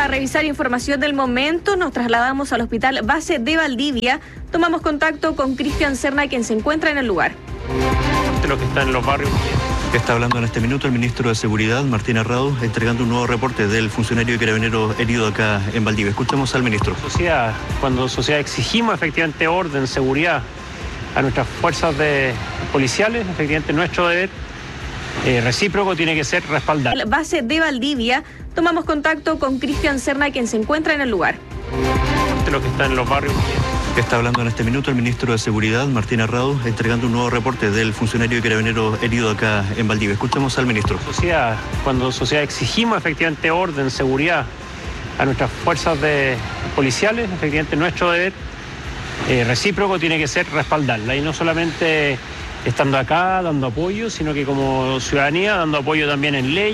Para revisar información del momento, nos trasladamos al Hospital Base de Valdivia. Tomamos contacto con Cristian Serna, quien se encuentra en el lugar. Lo que está en los barrios. Está hablando en este minuto el ministro de Seguridad, Martín Arrado, entregando un nuevo reporte del funcionario de Carabineros herido acá en Valdivia. Escuchemos al ministro. Cuando sociedad exigimos efectivamente orden, seguridad a nuestras fuerzas policiales, efectivamente nuestro deber recíproco tiene que ser respaldar. Base de Valdivia, tomamos contacto con Cristian Serna, quien se encuentra en el lugar. Lo que está en los barrios. Está hablando en este minuto el ministro de Seguridad, Martín Arrado, entregando un nuevo reporte del funcionario de Carabineros herido acá en Valdivia. Escuchemos al ministro. Cuando sociedad exigimos efectivamente orden, seguridad a nuestras fuerzas policiales, efectivamente nuestro deber recíproco tiene que ser respaldarla, y no solamente estando acá dando apoyo, sino que como ciudadanía dando apoyo también en ley.